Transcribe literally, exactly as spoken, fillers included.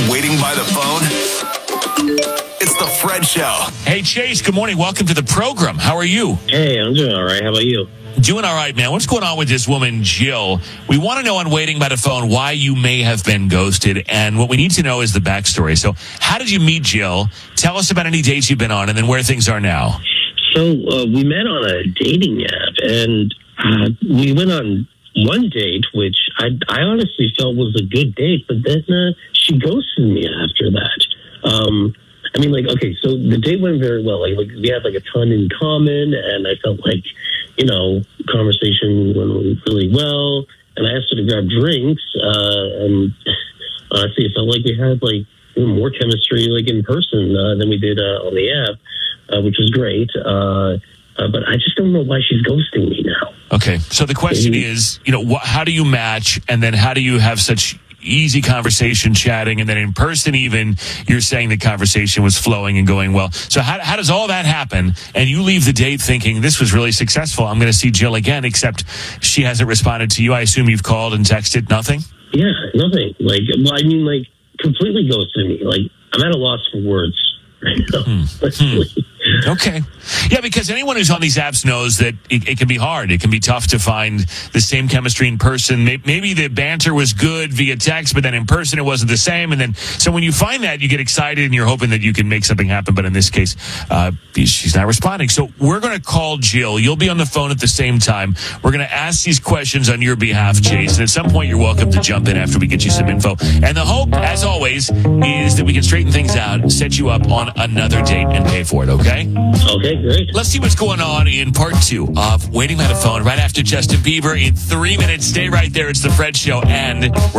Waiting by the phone? It's the Fred Show. Hey, Chase, good morning. Welcome to the program. How are you? Hey, I'm doing all right. How about you? Doing all right, man. What's going on with this woman, Jill? We want to know on Waiting by the Phone why you may have been ghosted, and what we need to know is the backstory. So how did you meet Jill? Tell us about any dates you've been on and then where things are now. So uh, we met on a dating app, and uh, we went on one date, which I, I honestly felt was a good date, but then uh, she ghosted me after that. Um, I mean, like, okay, so the date went very well. Like, like, we had, like, a ton in common, and I felt like, you know, conversation went really well, and I asked her to grab drinks, uh, and honestly, it felt like we had, like, more chemistry, like, in person uh, than we did uh, on the app, uh, which was great. Uh, uh, but I just don't know why she's ghosting me now. Okay, so the question Maybe. is, you know, wh- how do you match, and then how do you have such easy conversation chatting, and then in person even, you're saying the conversation was flowing and going well. So how, how does all that happen, and you leave the date thinking, this was really successful, I'm going to see Jill again, except she hasn't responded to you? I assume you've called and texted, nothing? Yeah, nothing. Like, well, I mean, like, completely ghosted me. Like, I'm at a loss for words right now. Hmm. Hmm. Okay. Yeah, because anyone who's on these apps knows that it, it can be hard. It can be tough to find the same chemistry in person. Maybe the banter was good via text, but then in person it wasn't the same. And then, so when you find that, you get excited and you're hoping that you can make something happen. But in this case, uh, she's not responding. So we're going to call Jill. You'll be on the phone at the same time. We're going to ask these questions on your behalf, Chase. And at some point, you're welcome to jump in after we get you some info. And the hope, as always, is that we can straighten things out, set you up on another date, and pay for it, okay? Okay, great. Let's see what's going on in part two of Waiting by the Phone right after Justin Bieber in three minutes. Stay right there. It's the Fred Show, and we're